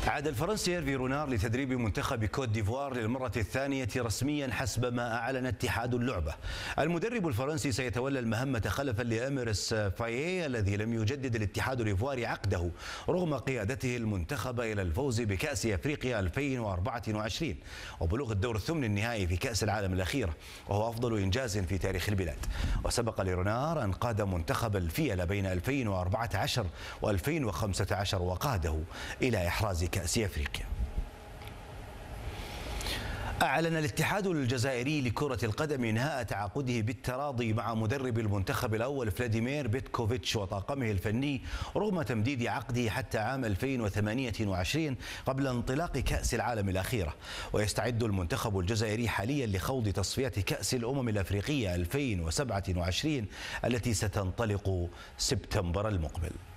عاد الفرنسي هيرفي رونار لتدريب منتخب كوت ديفوار للمرة الثانية رسميا حسب ما أعلن اتحاد اللعبة. المدرب الفرنسي سيتولى المهمة خلفا لأميرس فاييه الذي لم يجدد الاتحاد الإيفواري عقده رغم قيادته المنتخب إلى الفوز بكأس أفريقيا 2024 وبلوغ الدور الثمن النهائي في كأس العالم الأخيرة، وهو أفضل إنجاز في تاريخ البلاد. وسبق لرونار أن قاد منتخب الفيلة بين 2014 و2015 وقاده إلى إحراز كأس أفريقيا. أعلن الاتحاد الجزائري لكرة القدم إنهاء تعاقده بالتراضي مع مدرب المنتخب الأول فلاديمير بيتكوفيتش وطاقمه الفني رغم تمديد عقده حتى عام 2028 قبل انطلاق كأس العالم الأخيرة. ويستعد المنتخب الجزائري حاليا لخوض تصفيات كأس الأمم الأفريقية 2027 التي ستنطلق سبتمبر المقبل.